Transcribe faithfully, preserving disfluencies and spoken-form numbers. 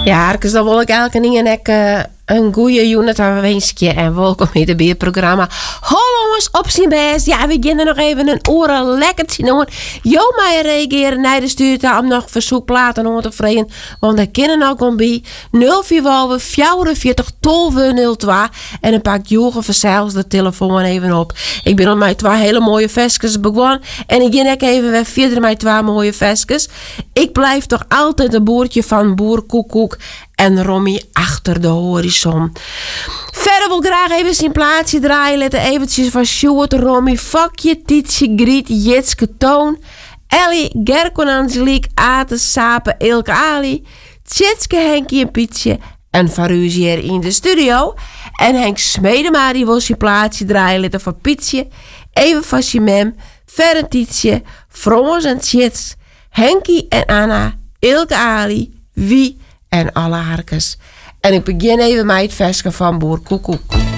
Ja, Harkes, dan wil ik elke en ik uh, een goeie unit wensen en welkom in het beerprogramma. Hallo jongens, op zijn best. Ja, we beginnen nog even een oren lekker te zien. Jo, mij reageren naar de stuurtaal om nog verzoekplaten om te vreden. Want er kunnen nog om bij nul vier vierenveertig twaalf nul twee. En dan pakt Jorgen vanzelfs de telefoon even op. Ik ben op mijn twee hele mooie vestjes begonnen. En ik ga even weer verder met twee mooie vestjes. Ik blijf toch altijd een boertje van boer Koekoek en Romy achter de horizon. Verder wil ik graag even zijn plaatsje draaien. Let eventjes van Sjoerd, Romy, Fakje, Tietje, Griet, Jitske, Toon, Ellie, Gerkon, Angelique, Ate, Sape, Ilke, Ali, Tjitske, Henkie en Pietje en Faruzi hier in de studio. En Henk Smedema die wil zijn plaatsje draaien. Let van Pietje, even van zijn mem, verder Tietje, Fromos en Tjits, Henkie en Anna, Ilke, Ali, Wie en alle Harkes. En ik begin even met het versje van boer Koekoek.